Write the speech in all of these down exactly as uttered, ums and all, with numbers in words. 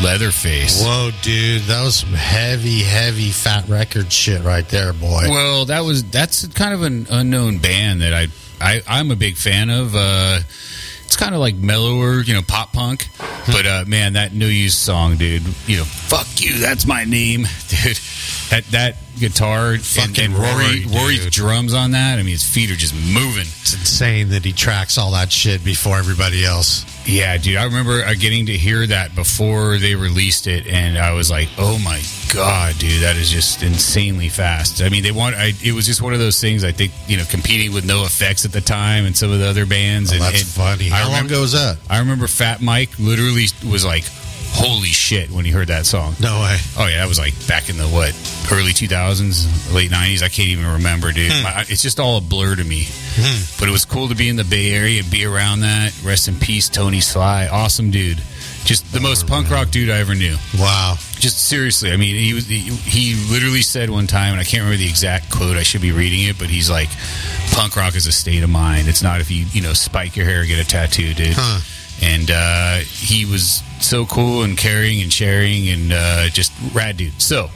Leatherface. Whoa, dude, that was some heavy, heavy Fat Record shit right there, boy. Well, that was that's kind of an unknown band that I, I I'm a big fan of. Uh, it's kind of like mellower, you know, pop punk. But uh, man, that No Use song, dude. You know, fuck you. That's my name, dude. That that guitar and, and Rory, Rory Rory's drums on that. I mean, his feet are just moving. It's insane that he tracks all that shit before everybody else. Yeah, dude. I remember uh, getting to hear that before they released it, and I was like, "Oh my god, dude, that is just insanely fast." I mean, they want. I, it was just one of those things. I think you know, competing with No Effects at the time and some of the other bands. Oh, and that's and funny. How I long remember, ago was that? I remember Fat Mike literally was like, "Holy shit!" when he heard that song. No way. Oh yeah, that was like back in the what early two thousands, late nineties. I can't even remember, dude. Hmm. My, it's just all a blur to me. Hmm. But it was cool to be in the Bay Area and be around that. Rest in peace, Tony Sly. Awesome dude. Just the most punk rock dude I ever knew. Wow. Just seriously, I mean, he was he, he literally said one time, and I can't remember the exact quote. I should be reading it, but he's like, "Punk rock is a state of mind. It's not if you you know spike your hair or get a tattoo, dude." Huh. And uh, he was so cool and caring and sharing and uh, just rad dude. So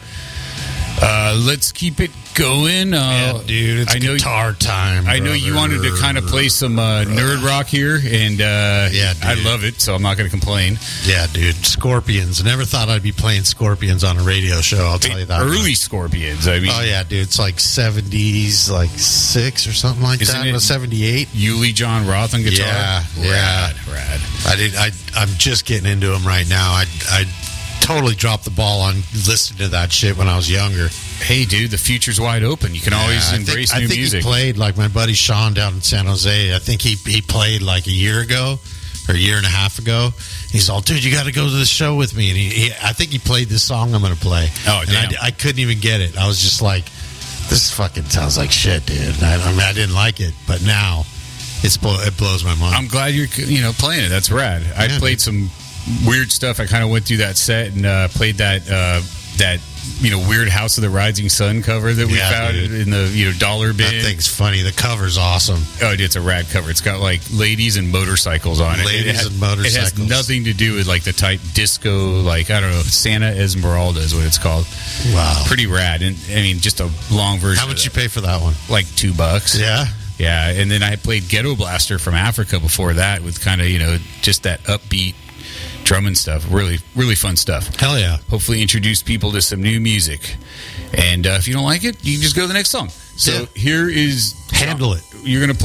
uh, let's keep it going. Uh, Yeah, dude, it's I know guitar time. I know you wanted to kind of play some uh, nerd rock here, and uh, Yeah, I dude. love it, so I'm not going to complain. Yeah, dude. Scorpions. I never thought I'd be playing Scorpions on a radio show. I'll tell you that. Early Scorpions. I mean, Oh, yeah, dude. It's like seventies, like six or something like Isn't that. it- No, seventy-eight. Yulee John Roth on guitar. Yeah, rad, rad. I did. I. I'm just getting into them right now. I. I totally dropped the ball on listening to that shit when I was younger. Hey, dude, the future's wide open. You can always Yeah, I embrace think, new I think music. he played, like my buddy Sean down in San Jose. I think he he played like a year ago or a year and a half ago. He's all, dude, you got to go to the show with me. And he, he I think he played this song I'm going to play. Oh, and damn. I, I couldn't even get it. I was just like, this fucking sounds like shit, dude. And I, I mean, I didn't like it, but now it's blow, it blows my mind. I'm glad you're you know playing it. That's rad. I Yeah. played some weird stuff. I kind of went through that set and uh, played that uh, that you know weird House of the Rising Sun cover that we Yeah, found dude. in the you know dollar bin. That thing's funny. The cover's awesome. Oh, dude, it's a rad cover. It's got like ladies and motorcycles on it. Ladies it has, and motorcycles. It has nothing to do with like the type disco, like I don't know, Santa Esmeralda is what it's called. Wow. Pretty rad. And I mean, just a long version. How of much you that. pay for that one? Like two bucks. Yeah. Yeah, and then I played Ghetto Blaster from Africa before that with kind of, you know, just that upbeat drum and stuff. Really, really fun stuff. Hell yeah. Hopefully introduce people to some new music. And uh, if you don't like it, you can just go to the next song. So Yeah. here is... Handle it. You're going to play